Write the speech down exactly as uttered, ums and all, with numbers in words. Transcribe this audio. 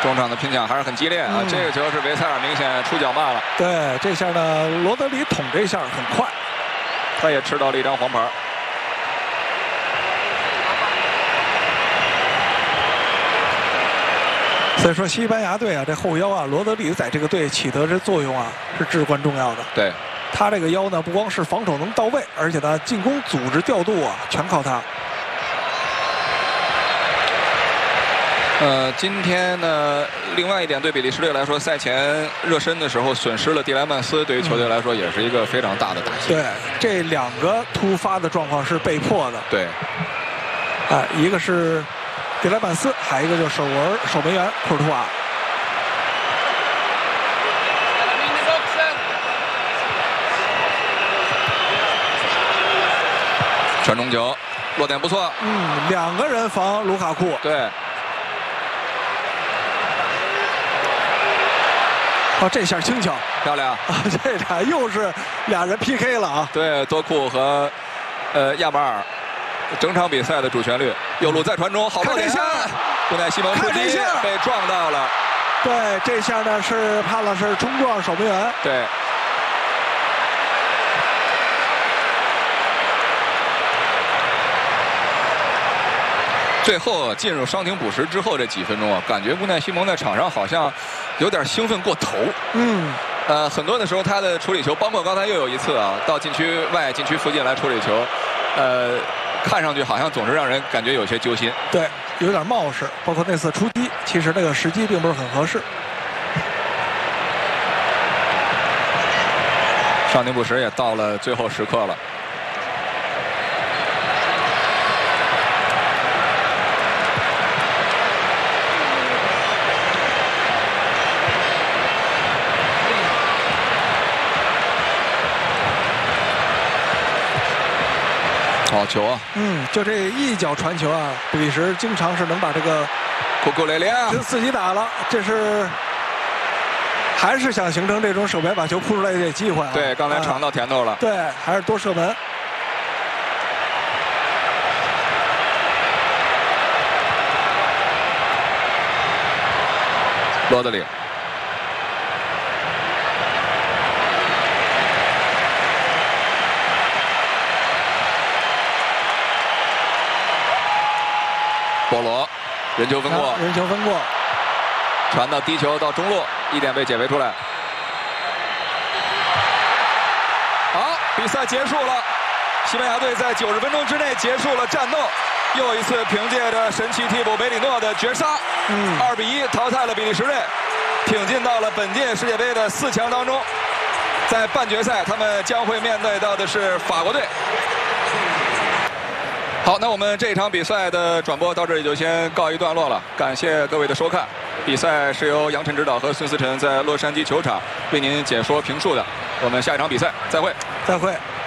中场的拼抢还是很激烈啊！ 嗯、 这个球是维塞尔明显出脚慢了。 对，这下呢，罗德里捅这下很快， 他也吃到了一张黄牌。 所以说，西班牙队啊，这后腰啊，罗德里在这个队起得这作用啊，是至关重要的。 对， 他这个腰呢，不光是防守能到位，而且呢，进攻组织调度啊，全靠他。 呃，今天呢，另外一点对比利时队来说，赛前热身的时候损失了蒂莱曼斯，对于球队来说也是一个非常大的打击。 对，这两个突发的状况是被迫的。 对， 哎，一个是蒂莱曼斯，还有一个就是守门守门员库尔图瓦。 传中球，落点不错。 嗯，两个人防卢卡库。 对。 哦，这下轻巧， 漂亮啊！这俩又是俩人 P K 了啊！ 对，多库和呃亚马尔，整场比赛的主旋律。右路再传中，好到点下，布奈西蒙出击被撞到了。 对，这下呢是判了是冲撞守门员。 对。最后进入伤停补时之后这几分钟啊，感觉布奈西蒙在场上好像有点兴奋过头。 嗯。 呃，很多的时候他的处理球，包括刚才又有一次啊，到禁区外、禁区附近来处理球，呃，看上去好像总是让人感觉有些揪心。 对，有点冒失。包括那次出击，其实那个时机并不是很合适。 伤停补时也到了最后时刻了。 好球啊！ 嗯，就这一脚传球啊，比利时经常是能把这个库库雷利亚自己打了，这是还是想形成这种手边把球扑出来的这机会啊。 对，刚才尝到甜头了。 啊、对，还是多射门。 罗德里。 波罗，人球分过， 人球分过， 传到低球到中路，一点被解围出来。好，比赛结束了，西班牙队在九十分钟之内结束了战斗，又一次凭借着神奇替补梅里诺的绝杀，嗯，二比一淘汰了比利时队，挺进到了本届世界杯的四强当中。在半决赛，他们将会面对到的是法国队。 好，那我们这一场比赛的转播到这里就先告一段落了，感谢各位的收看。比赛是由杨晨指导和孙思辰在洛杉矶球场为您解说评述的。我们下一场比赛再会， 再会。